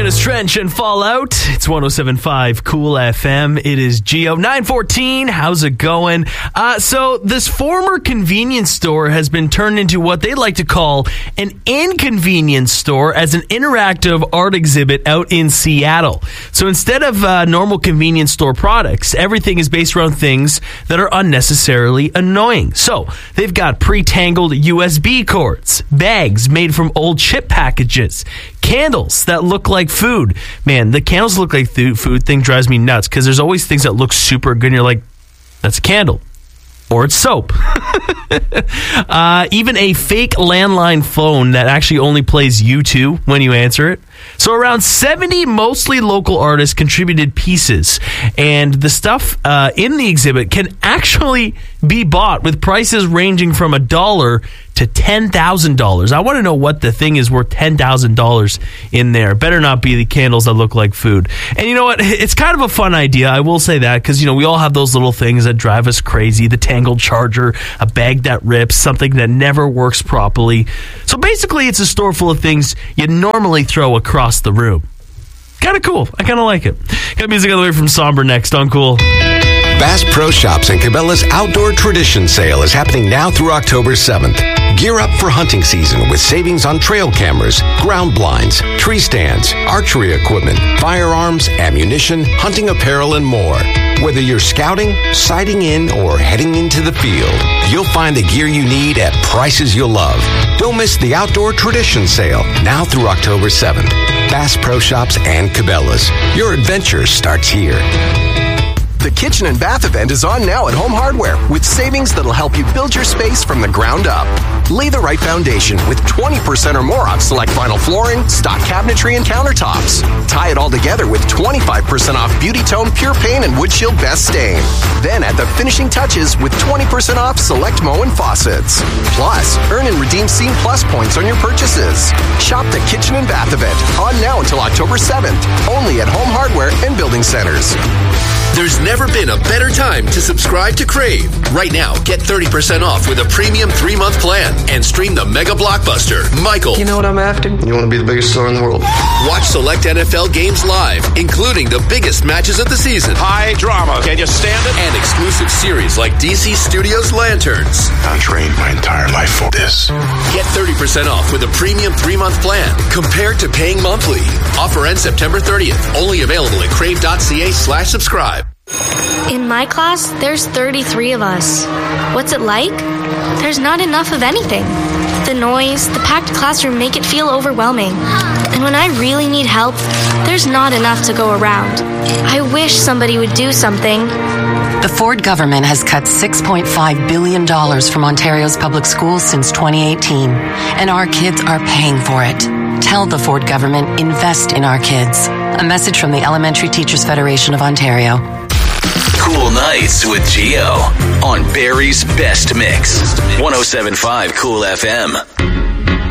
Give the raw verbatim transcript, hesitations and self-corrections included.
Curtis Trench and Fallout. It's one oh seven point five Cool F M. It is Geo nine fourteen. How's it going? Uh, so this former convenience store has been turned into what they like to call an inconvenience store as an interactive art exhibit out in Seattle. So instead of uh, normal convenience store products, everything is based around things that are unnecessarily annoying. So they've got pre-tangled U S B cords, bags made from old chip packages, candles that look like food. Man, the candles look like th- food thing drives me nuts because there's always things that look super good and you're like, that's a candle. Or it's soap. uh, even a fake landline phone that actually only plays U two when you answer it. So around seventy mostly local artists contributed pieces, and the stuff uh, in the exhibit can actually be bought with prices ranging from a dollar to ten thousand dollars. I want to know what the thing is worth ten thousand dollars in there. Better not be the candles that look like food. And you know what? It's kind of a fun idea. I will say that because, you know, we all have those little things that drive us crazy. The tangled charger, a bag that rips, something that never works properly. So basically, it's a store full of things you normally throw across the room. Kind of cool. I kind of like it. Got music all the way from Somber next on Cool. Bass Pro Shops and Cabela's Outdoor Tradition Sale is happening now through October seventh. Gear up for hunting season with savings on trail cameras, ground blinds, tree stands, archery equipment, firearms, ammunition, hunting apparel, and more. Whether you're scouting, sighting in, or heading into the field, you'll find the gear you need at prices you'll love. Don't miss the Outdoor Tradition Sale now through October seventh. Bass Pro Shops and Cabela's. Your adventure starts here. The Kitchen and Bath event is on now at Home Hardware with savings that'll help you build your space from the ground up. Lay the right foundation with twenty percent or more off select vinyl flooring, stock cabinetry, and countertops. Tie it all together with twenty-five percent off Beauty Tone Pure Paint and Wood Shield Best Stain. Then add the finishing touches with twenty percent off select Moen faucets. Plus, earn and redeem Scene Plus points on your purchases. Shop the Kitchen and Bath event on now until October seventh, only at Home Hardware and Building Centers. There's never been a better time to subscribe to Crave. Right now, get thirty percent off with a premium three-month plan and stream the mega blockbuster, Michael. You know what I'm after? You want to be the biggest star in the world. Watch select N F L games live, including the biggest matches of the season. High drama. Can you stand it? And exclusive series like D C Studios Lanterns. I've trained my entire life for this. Get thirty percent off with a premium three-month plan compared to paying monthly. Offer ends September thirtieth. Only available at crave.ca slash subscribe. In my class, there's thirty-three of us. What's it like? There's not enough of anything. The noise, the packed classroom make it feel overwhelming. And when I really need help, there's not enough to go around. I wish somebody would do something. The Ford government has cut six point five billion dollars from Ontario's public schools since twenty eighteen, and our kids are paying for it. Tell the Ford government, invest in our kids. A message from the Elementary Teachers Federation of Ontario. Cool Nights with Geo on Barrie's Best Mix. one oh seven point five Cool F M.